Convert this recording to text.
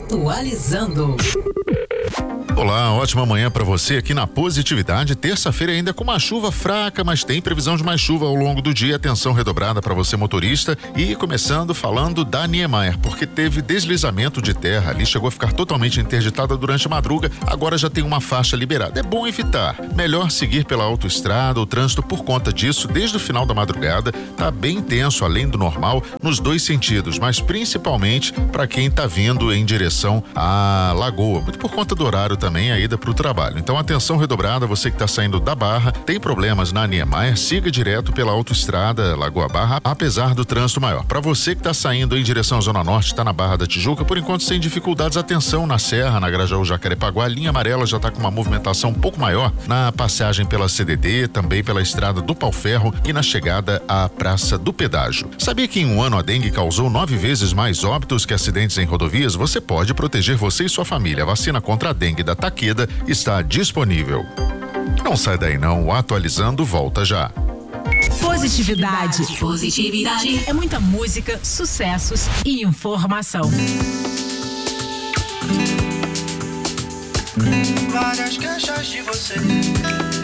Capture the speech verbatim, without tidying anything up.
Atualizando. Olá, ótima manhã para você aqui na Positividade. Terça-feira ainda com uma chuva fraca, mas tem previsão de mais chuva ao longo do dia. Atenção redobrada para você motorista. E começando falando da Niemeyer, porque teve deslizamento de terra ali, chegou a ficar totalmente interditada durante a madruga, agora já tem uma faixa liberada. É bom evitar, melhor seguir pela autoestrada. O trânsito por conta disso, desde o final da madrugada, tá bem intenso, além do normal, nos dois sentidos, mas principalmente para quem tá vindo em direção à Lagoa, muito por conta do horário também. Também a ida para o trabalho. Então, atenção redobrada, você que está saindo da Barra, tem problemas na Niemeyer, siga direto pela autoestrada Lagoa Barra, apesar do trânsito maior. Para você que está saindo em direção à Zona Norte, está na Barra da Tijuca, por enquanto sem dificuldades, atenção na Serra, na Grajaú Jacarepaguá, a linha amarela já está com uma movimentação um pouco maior na passagem pela C D D, também pela estrada do Pau Ferro e na chegada à Praça do Pedágio. Sabia que em um ano a dengue causou nove vezes mais óbitos que acidentes em rodovias? Você pode proteger você e sua família. A vacina contra a dengue da Takeda está disponível. Não sai daí não, o Atualizando volta já. Positividade. Positividade. É muita música, sucessos e informação. Várias queixas de você.